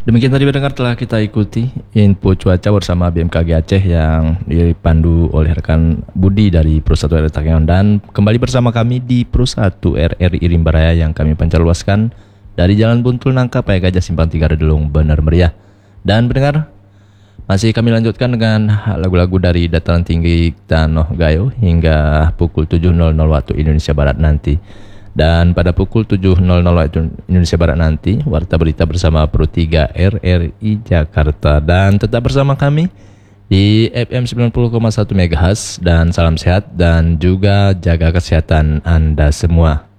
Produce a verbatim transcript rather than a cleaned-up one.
Demikian tadi pendengar telah kita ikuti info cuaca bersama B M K G Aceh yang dipandu oleh rekan Budi dari Pro satu R R Takengon, dan kembali bersama kami di Pro satu R R I Rimba Raya yang kami pancarluaskan dari Jalan Buntul Nangka Paya Gajah Simpang tiga Redelung Bener Meriah. Dan pendengar, masih kami lanjutkan dengan lagu-lagu dari dataran tinggi Tanoh Gayo hingga pukul tujuh nol nol waktu Indonesia Barat nanti. Dan pada pukul tujuh nol nol waktu Indonesia Barat nanti, Warta Berita bersama Pro tiga R R I Jakarta. Dan tetap bersama kami di F M sembilan puluh koma satu MHz. Dan salam sehat dan juga jaga kesehatan Anda semua.